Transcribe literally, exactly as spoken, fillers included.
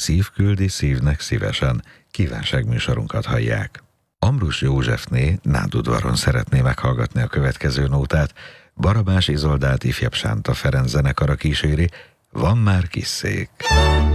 Szív küldi szívnek szívesen, kívánságműsorunkat hallják. Ambrus Józsefné nádudvaron szeretné meghallgatni a következő nótát, Barabás Izoldát ifjabb Sánta Ferenc zenekara kíséri, Van már kis szék.